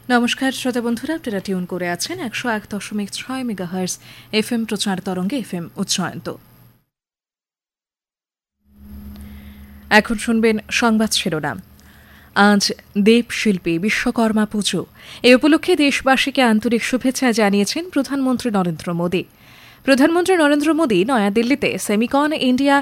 নমস্কার শ্রোতা বন্ধুরা, আপনারা টিউন করে আছেন 101.6 মেগাহার্জ FM প্রচার তরঙ্গে FM উচ্চায়ন্ত। এখন শুনবেন সংবাদ শিরোনাম। আজ দেবশিল্পী বিশ্বকর্মা পুজো। এ উপলক্ষে দেশবাসীকে আন্তরিক শুভেচ্ছা জানিয়েছেন প্রধানমন্ত্রী নরেন্দ্র মোদী। প্রধানমন্ত্রী নরেন্দ্র মোদী নয়াদিল্লিতে সেমিকন ইন্ডিয়া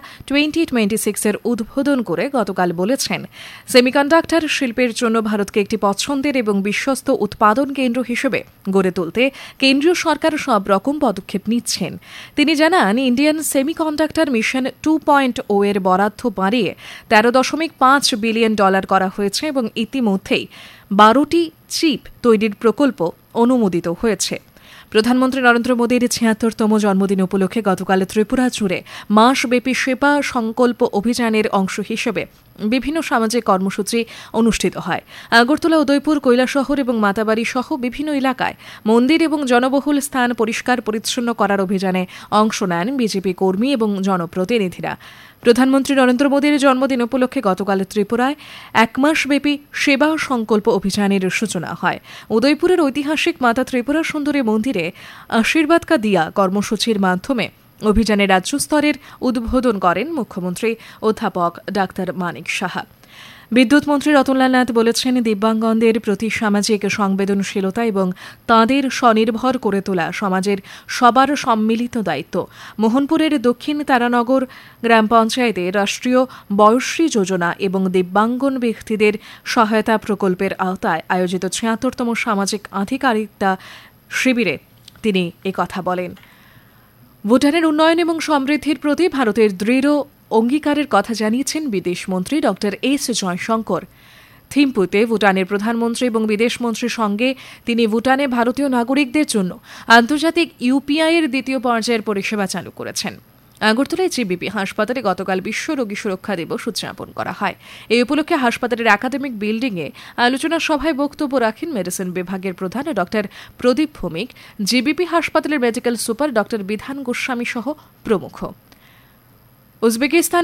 2026-এর উদ্বোধন করে গতকাল বলেছেন, সেমিকন্ডাক্টর শিল্পের জন্য ভারতকে একটি পছন্দের এবং বিশ্বস্ত উৎপাদন কেন্দ্র হিসেবে গড়ে তুলতে কেন্দ্রীয় সরকার সব রকম পদক্ষেপ নিচ্ছেন। তিনি জানান, ইন্ডিয়ান সেমিকন্ডাক্টর মিশন 2.0 এর বরাদ্দ বাড়িয়ে $13.5 বিলিয়ন করা হয়েছে এবং ইতিমধ্যেই 12টি চিপ তৈরির প্রকল্প অনুমোদিত হয়েছে। প্রধানমন্ত্রী নরেন্দ্র মোদীর ৭৬তম জন্মদিন উপলক্ষে গতকাল ত্রিপুরা জুড়ে মাসব্যাপী সেবা সংকল্প অভিযানের অংশ হিসেবে বিভিন্ন সামাজিক কর্মসূচি অনুষ্ঠিত হয়। আগরতলা, উদয়পুর, কৈলাসহর এবং মাতাবাড়ি সহ বিভিন্ন এলাকায় মন্দির এবং জনবহুল স্থান পরিষ্কার পরিচ্ছন্ন করার অভিযানে অংশ নেন বিজেপি কর্মী এবং জনপ্রতিনিধিরা। প্রধানমন্ত্রী নরেন্দ্র মোদীর জন্মদিন উপলক্ষে গতকাল ত্রিপুরায় এক মাসব্যাপী সেবা সংকল্প অভিযানের সূচনা হয়। উদয়পুরের ঐতিহাসিক মাতা ত্রিপুরা সুন্দরী মন্দিরে আশীর্বাদ কা দিয়া কর্মসূচির মাধ্যমে অভিযানের রাজ্য স্তরের উদ্বোধন করেন মুখ্যমন্ত্রী অধ্যাপক ডাক্তার মানিক সাহা। বিদ্যুৎ মন্ত্রী রতনলাল নাথ বলেছেন, দিব্যাঙ্গদের প্রতি সামাজিক সংবেদনশীলতা এবং তাঁদের স্বনির্ভর করে তোলা সমাজের সবার সম্মিলিত দায়িত্ব। মোহনপুরের দক্ষিণ তারানগর গ্রাম পঞ্চায়েতে রাষ্ট্রীয় বয়শ্রী যোজনা এবং দিব্যাঙ্গন ব্যক্তিদের সহায়তা প্রকল্পের আওতায় আয়োজিত ৭৬তম সামাজিক আধিকারিকতা শিবিরে তিনি একথা বলেন। ভুটানের উন্নয়ন এবং সমৃদ্ধির প্রতি ভারতের দৃঢ় অঙ্গীকারের কথা জানিয়েছেন বিদেশমন্ত্রী ড এস জয়শঙ্কর। থিম্পুতে ভুটানের প্রধানমন্ত্রী এবং বিদেশমন্ত্রীর সঙ্গে তিনি ভুটানে ভারতীয় নাগরিকদের জন্য আন্তর্জাতিক ইউপিআই-এর দ্বিতীয় পর্যায়ের পরিষেবা চালু করেছেন। আগরতলায় জিবিপি হাসপাতালে গতকাল বিশ্ব রোগী সুরক্ষা দিবস উদযাপন করা হয়। এই উপলক্ষে হাসপাতালের একাডেমিক বিল্ডিংয়ে আলোচনা সভায় বক্তব্য রাখেন মেডিসিন বিভাগের প্রধান ড প্রদীপ ভৌমিক, জিবিপি হাসপাতালের মেডিকেল সুপার ড বিধান গোস্বামী সহ প্রমুখ। উজবেকিস্তানে